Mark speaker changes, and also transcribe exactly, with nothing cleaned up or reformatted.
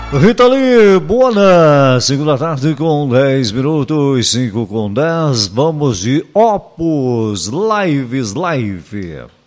Speaker 1: Rita Lee, boa segunda tarde com dez minutos, cinco com dez, vamos de Opus Lives Live.